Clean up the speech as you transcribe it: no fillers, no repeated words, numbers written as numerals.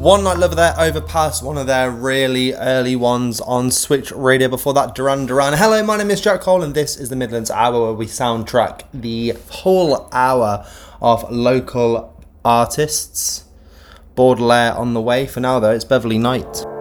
One Night Lover there, Overpass, one of their really early ones on Switch Radio. Before that, Duran Duran. Hello, my name is Jack Cole, and this is the Midlands Hour, where we soundtrack the whole hour of local artists. Baudelaire on the way. For now, though, it's Beverly Knight.